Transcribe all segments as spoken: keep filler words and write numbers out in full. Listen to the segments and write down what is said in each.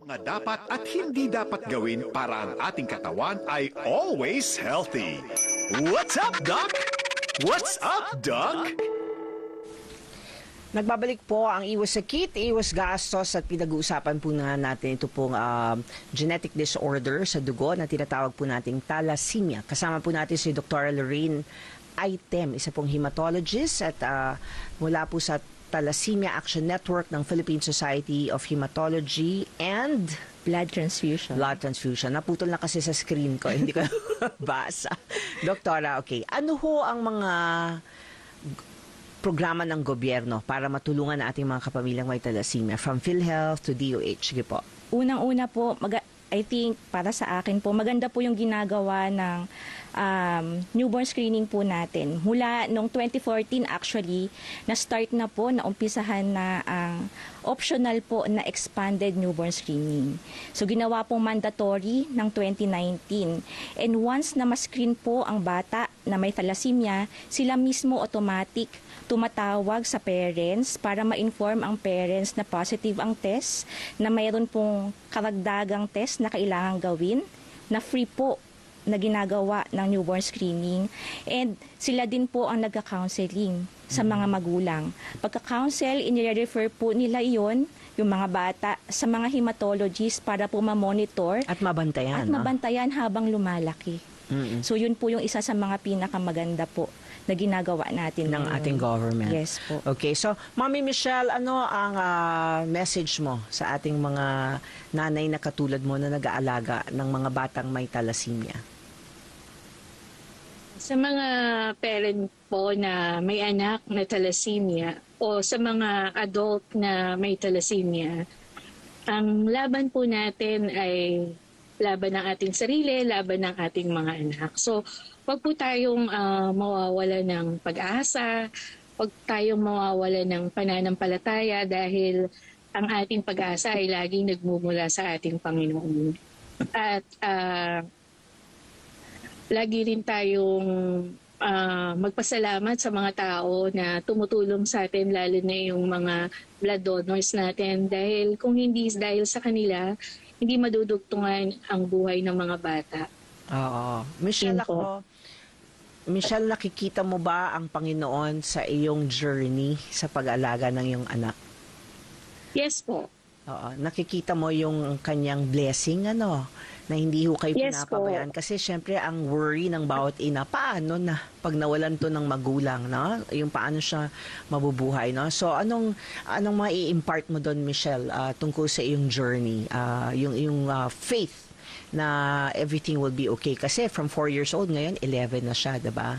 Mga dapat at hindi dapat gawin para ang ating katawan ay always healthy. What's up, Doc? What's up, Doc? Nagbabalik po ang iwas sakit, iwas gastos at pinag-uusapan po na natin ito pong um, genetic disorder sa dugo na tinatawag po nating thalassemia. Kasama po natin si Doctor Lorraine Aitem, isa pong hematologist at uh, mula po sa Thalassemia Action Network ng Philippine Society of Hematology and Blood transfusion. Blood transfusion. Naputol na kasi sa screen ko, hindi ko basa. Doktora, okay. Ano ho ang mga programa ng gobyerno para matulungan ang ating mga kapamilyang may thalassemia from PhilHealth to D O H? Sige po. Unang-una po, mag- I think para sa akin po, maganda po yung ginagawa ng um, newborn screening po natin. Mula noong twenty fourteen actually, na-start na po, naumpisahan na ang optional po na expanded newborn screening. So ginawa pong mandatory ng twenty nineteen. And once na ma-screen po ang bata na may thalassemia, sila mismo automatic tumatawag sa parents para ma-inform ang parents na positive ang test, na mayroon pong karagdagang test na kailangang gawin, na free po na ginagawa ng newborn screening. And sila din po ang nagka-counseling sa mga magulang. Pagka-counsel, inire-refer po nila iyon, yung mga bata, sa mga hematologists para po ma-monitor. At mabantayan. At mabantayan no? habang lumalaki. Mm-mm. So yun po yung isa sa mga pinakamaganda po na ginagawa natin ng ating government. Yes po. Okay, so Mami Michelle, ano ang uh, message mo sa ating mga nanay na katulad mo na nag-aalaga ng mga batang may thalassemia? Sa mga parent po na may anak na thalassemia o sa mga adult na may thalassemia, ang laban po natin ay laban ng ating sarili, laban ng ating mga anak. So, wag po tayong uh, mawawala ng pag-asa, wag tayong mawawala ng pananampalataya dahil ang ating pag-asa ay laging nagmumula sa ating Panginoon. At uh, lagi rin tayong uh, magpasalamat sa mga tao na tumutulong sa atin, lalo na yung mga blood donors natin. Dahil kung hindi dahil sa kanila, hindi madudugtungan ang buhay ng mga bata. Oo. Michelle, ako, Michelle, nakikita mo ba ang Panginoon sa iyong journey sa pag-alaga ng iyong anak? Yes po. Oo. Nakikita mo yung kanyang blessing, ano, na hindi ho kayo yes, pinapabayaan. Kasi syempre, ang worry ng bawat ina, paano na pag nawalan to ng magulang, no? Yung paano siya mabubuhay, no? So, anong anong mai-impart mo doon, Michelle, uh, tungkol sa iyong journey, uh, yung, yung uh, faith na everything will be okay? Kasi from four years old, ngayon, eleven na siya, diba?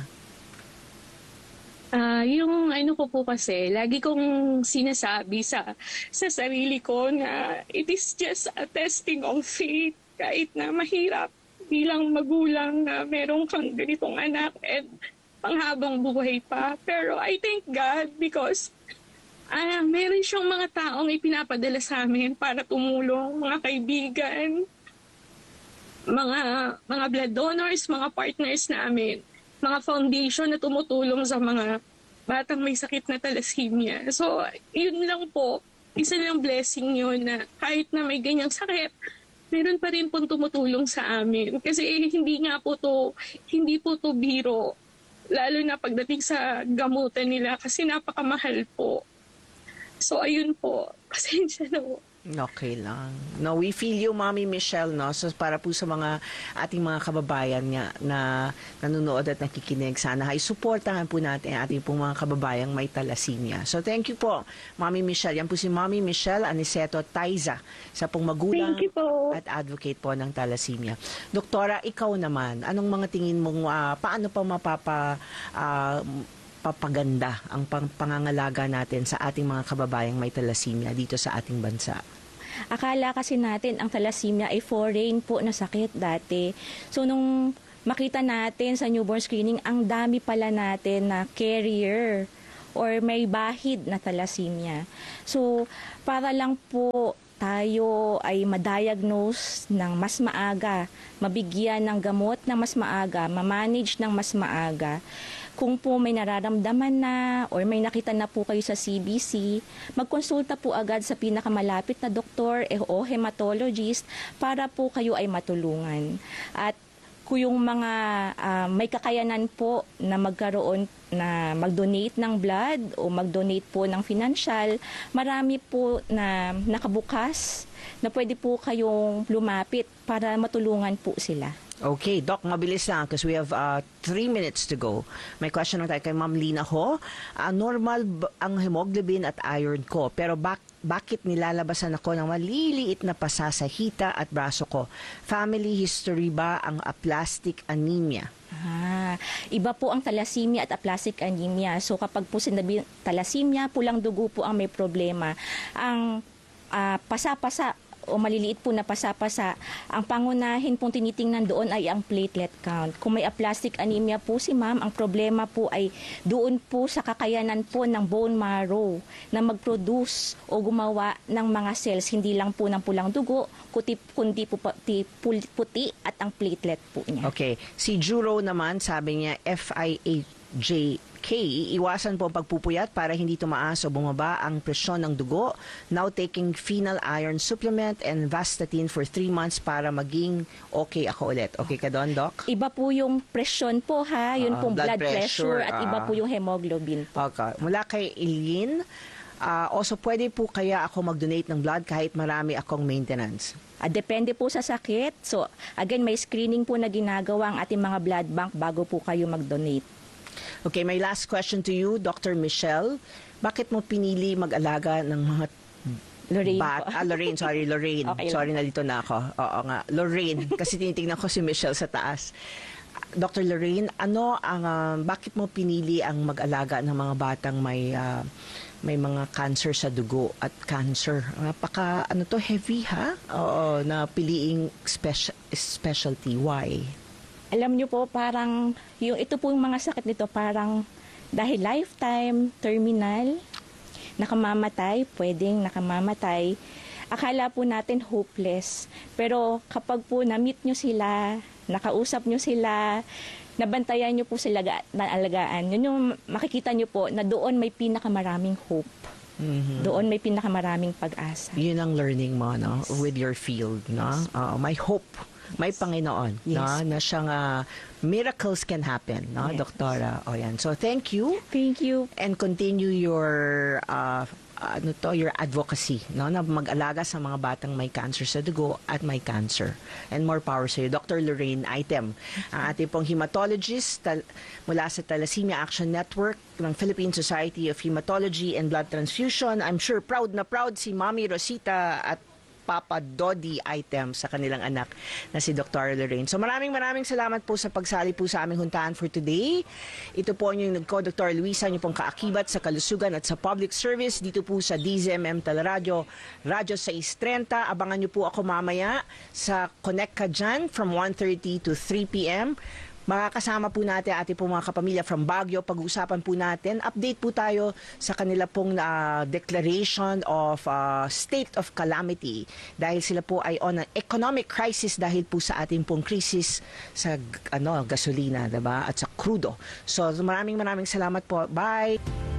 Uh, yung ano ko po kasi, lagi kong sinasabi sa, sa sarili ko na it is just a testing of faith. Kahit na mahirap bilang magulang na merong kang ganitong anak at panghabang buhay pa. Pero I thank God because uh, meron siyang mga taong ipinapadala sa amin para tumulong, mga kaibigan, mga, mga blood donors, mga partners namin, mga foundation na tumutulong sa mga batang may sakit na thalassemia. So, yun lang po. Isa lang blessing yun na kahit na may ganyang sakit, meron pa rin pong tumutulong sa amin. Kasi eh, hindi nga po to, hindi po to biro. Lalo na pagdating sa gamutan nila kasi napakamahal po. So ayun po, pasensya na po. Okay lang. No, we feel you, Mommy Michelle, no? So, para po sa mga ating mga kababayan nga na nanonood at nakikinig, sana ay suportahan po natin ang ating pong mga kababayang may thalassemia. So, thank you po, Mommy Michelle. Yan po si Mommy Michelle Aniceto Taiza, sa pong magulang at advocate po ng thalassemia. Doktora, ikaw naman, anong mga tingin mong, uh, paano pa mapapa... Uh, papaganda ang pang pangangalaga natin sa ating mga kababayang may thalassemia dito sa ating bansa? Akala kasi natin ang thalassemia ay foreign po na sakit dati. So nung makita natin sa newborn screening, ang dami pala natin na carrier or may bahid na thalassemia. So para lang po tayo ay ma-diagnose ng mas maaga, mabigyan ng gamot ng mas maaga, ma-manage ng mas maaga, Kung po may nararamdaman na or may nakita na po kayo sa C B C, magkonsulta po agad sa pinakamalapit na doktor eh, o hematologist para po kayo ay matulungan. At kung yung mga uh, may kakayanan po na magkaroon na mag-donate ng blood o mag-donate po ng financial, marami po na nakabukas na pwede po kayong lumapit para matulungan po sila. Okay, Doc, mabilis lang because we have uh, three minutes to go. May question lang tayo kay Ma'am Lina Ho. Uh, normal b- ang hemoglobin at iron ko, pero bak- bakit nilalabasan ako ng maliliit na pasa sa hita at braso ko? Family history ba ang aplastic anemia? Ah, iba po ang thalassemia at aplastic anemia. So kapag po sinabi thalassemia, pulang dugo po ang may problema. Ang uh, pasa-pasa o maliliit po na pasa-pasa, ang pangunahin pong tinitingnan doon ay ang platelet count. Kung may aplastic anemia po si ma'am, ang problema po ay doon po sa kakayanan po ng bone marrow na mag-produce o gumawa ng mga cells, hindi lang po ng pulang dugo, kundi, kundi po pati puti at ang platelet po niya. Okay. Si Juro naman, sabi niya, F I A J K, iwasan po ang pagpupuyat para hindi tumaas o bumaba ang presyon ng dugo. Now taking phenol iron supplement and Vastatin for three months para maging okay ako ulit. Okay ka doon, Doc? Iba po yung presyon po ha, yun Ah, pong blood blood, pressure, pressure, at iba ah. po yung hemoglobin po. Okay. Mula kay Eileen, uh, also pwede po kaya ako mag-donate ng blood kahit marami akong maintenance? Ah, depende po sa sakit. So again, may screening po na ginagawa ang ating mga blood bank bago po kayo mag-donate. Okay, my last question to you, Doctor Michelle. Bakit mo pinili mag-alaga ng mga Lorraine bat? po. Ah, Lorraine, sorry, Lorraine. Okay lang. Sorry, nalito na ako. Oo nga, Lorraine. Kasi tinitingnan ko si Michelle sa taas. Doctor Lorraine, ano ang, ah, bakit mo pinili ang mag-alaga ng mga batang may ah, may mga cancer sa dugo at cancer? Napaka, ano to, heavy ha? Oo, na piliing speci- specialty. Why? Alam nyo po, parang yung ito po yung mga sakit nito, parang dahil lifetime, terminal, nakamamatay, pwedeng nakamamatay. Akala po natin hopeless. Pero kapag po na-meet nyo sila, nakausap nyo sila, nabantayan nyo po sila, naalagaan, yun yung makikita nyo po na doon may pinakamaraming hope. Mhm. Doon may pinakamaraming pag-asa. Yun ang learning mo, no? Yes. With your field, no? Uh, may hope. May Panginoon, no? Yes. Na siyang uh, miracles can happen, no, Yes. Doktora? O yan. So, thank you. Thank you. And continue your uh, ano to, your advocacy, no, na mag-alaga sa mga batang may cancer sa dugo at may cancer. And more power sa iyo. Doctor Lorraine Item, ang ating pong hematologist tal- mula sa Thalassemia Action Network ng Philippine Society of Hematology and Blood Transfusion. I'm sure proud na proud si Mommy Rosita at Papa Dodi Item sa kanilang anak na si Doctor Lorraine. So maraming maraming salamat po sa pagsali po sa aming huntahan for today. Ito po yung nagko, Doctor Luisa, niyo pong kaakibat sa kalusugan at sa public service dito po sa D Z M M Teleradio, Radyo six thirty. Abangan niyo po ako mamaya sa Connect Ka Dyan from one thirty to three p.m. Makakasama po natin ating po mga kapamilya from Baguio. Pag-uusapan po natin, update po tayo sa kanila pong uh, declaration of uh, state of calamity dahil sila po ay on an economic crisis dahil po sa ating pong krisis sa ano gasolina, diba? At sa crudo. So maraming maraming salamat po. Bye!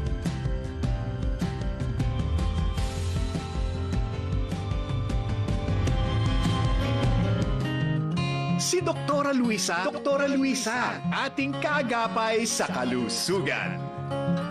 Si Doktora Luisa, Doktora Luisa, ating kaagapay sa kalusugan.